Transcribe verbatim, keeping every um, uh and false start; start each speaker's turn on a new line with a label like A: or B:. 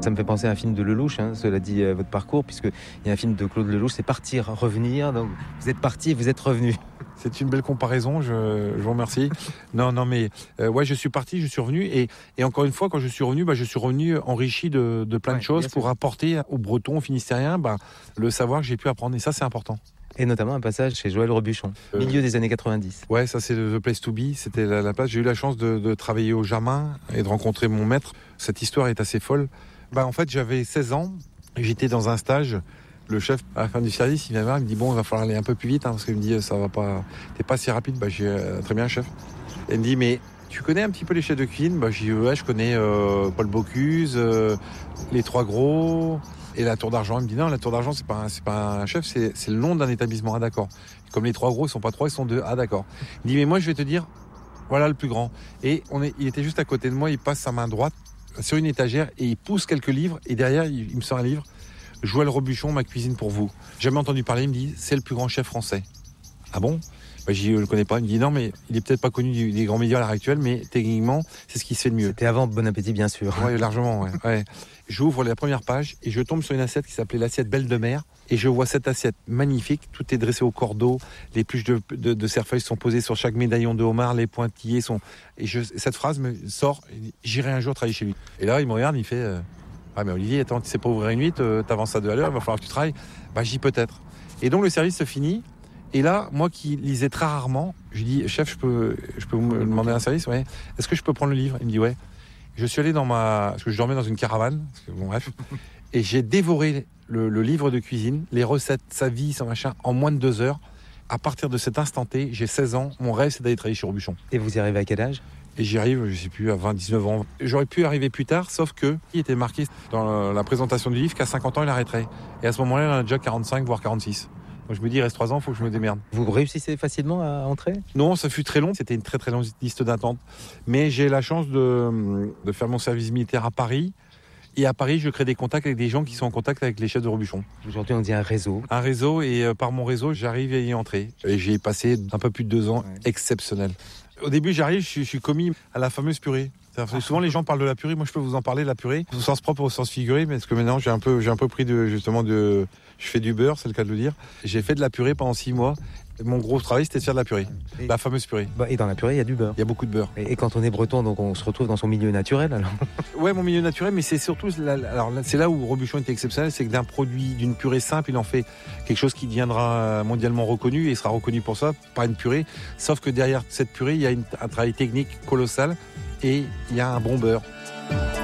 A: Ça me fait penser à un film de Lelouch, hein, cela dit euh, votre parcours, puisqu'il y a un film de Claude Lelouch, c'est Partir, Revenir. Donc vous êtes parti et vous êtes revenu.
B: C'est une belle comparaison, je, je vous remercie. Non, non, mais euh, ouais, je suis parti, je suis revenu. Et, et encore une fois, quand je suis revenu, bah, je suis revenu enrichi de, de plein
A: Ouais,
B: de choses pour
A: sûr.
B: apporter aux Bretons, aux Finistériens, bah, le savoir que j'ai pu apprendre. Et ça, c'est important.
A: Et notamment un passage chez Joël Robuchon,
B: Euh,
A: milieu des années quatre-vingt-dix.
B: Ouais, ça c'est The Place to Be, c'était la, la place. J'ai eu la chance de, de travailler au Jamin et de rencontrer mon maître. Cette histoire est assez folle. Bah, en fait, j'avais seize ans, et j'étais dans un stage. Le chef, à la fin du service, il vient voir, il me dit bon, il va falloir aller un peu plus vite, hein, parce qu'il me dit ça va pas, t'es pas si rapide. Bah, j'ai euh, très bien, chef. Et il me dit mais tu connais un petit peu les chefs de cuisine? Bah, j'ai dit ouais, je connais euh, Paul Bocuse, euh, les Trois Gros et la Tour d'Argent. Il me dit non, la Tour d'Argent c'est pas un, c'est pas un chef, c'est, c'est le nom d'un établissement. Ah d'accord. Comme les Trois Gros, ils sont pas trois, ils sont deux. Ah d'accord. Il dit mais moi je vais te dire, voilà le plus grand. Et on est, il était juste à côté de moi, il passe sa main droite sur une étagère et il pousse quelques livres et derrière il, il me sort un livre. Joël Robuchon, Ma cuisine pour vous. Jamais entendu parler, il me dit c'est le plus grand chef français. Ah bon? Bah, je ne le connais pas. Il me dit non, mais il est peut-être pas connu du, des grands médias à l'heure actuelle, mais techniquement, c'est ce qui se fait de mieux.
A: C'était avant Bon Appétit, bien sûr.
B: Oui, largement. Ouais, ouais. J'ouvre la première page et je tombe sur une assiette qui s'appelait l'assiette Belle de Mer. Et je vois cette assiette magnifique. Tout est dressé au cordeau. Les pluches de, de, de cerfeuil sont posées sur chaque médaillon de homard. Les pointillés sont. Et je, cette phrase me sort. J'irai un jour travailler chez lui. Et là, il me regarde, il fait. Euh, Ah mais Olivier, attends, tu sais pas ouvrir une huit, euh, t'avances à deux à l'heure, il va falloir que tu travailles. Bah j'y peut-être. Et donc le service se finit. Et là, moi qui lisais très rarement, je lui dis chef, je peux, je peux vous demander un service, ouais. Est-ce que je peux prendre le livre? Il me dit ouais. Je suis allé dans ma, parce que je dormais dans une caravane, parce que, bon bref, et j'ai dévoré le, le livre de cuisine, les recettes, sa vie, son machin, en moins de deux heures. À partir de cet instant T, j'ai seize ans. Mon rêve, c'est d'aller travailler chez Robuchon.
A: Et vous y arrivez à quel âge?
B: Et j'y arrive, je sais plus, à vingt, dix-neuf ans. J'aurais pu arriver plus tard, sauf que il était marqué dans la présentation du livre qu'à cinquante ans, il arrêterait. Et à ce moment-là, il en a déjà quarante-cinq, voire quarante-six. Donc je me dis, il reste trois ans, il faut que je me démerde.
A: Vous réussissez facilement à entrer?
B: Non, ça fut très long. C'était une très très longue liste d'attente. Mais j'ai la chance de, de faire mon service militaire à Paris. Et à Paris, je crée des contacts avec des gens qui sont en contact avec les chefs de Robuchon.
A: Aujourd'hui, on dit un réseau.
B: Un réseau, et euh, par mon réseau, j'arrive à y entrer. Et j'ai passé un peu plus de deux ans
A: Ouais.
B: exceptionnels. Au début, j'arrive, je suis, je suis commis à la fameuse purée. C'est-à-dire, souvent, les gens parlent de la purée. Moi, je peux vous en parler de la purée, au sens propre, au sens figuré, mais parce que maintenant, j'ai un peu, j'ai un peu pris de, justement, de, je fais du beurre, c'est le cas de le dire. J'ai fait de la purée pendant six mois. Mon gros travail, c'était de faire de la purée,
A: Et,
B: la fameuse purée.
A: bah, et dans la purée, il y a du beurre.
B: Il y a beaucoup de beurre.
A: Et, et quand on est breton, donc on se retrouve dans son milieu naturel, alors.
B: Ouais, mon milieu naturel, mais c'est surtout, la- alors là, c'est là où Robuchon était exceptionnel, c'est que d'un produit, d'une purée simple, il en fait quelque chose qui deviendra mondialement reconnu et sera reconnu pour ça, par une purée. Sauf que derrière cette purée, il y a une- un travail technique colossal et il y a un bon beurre.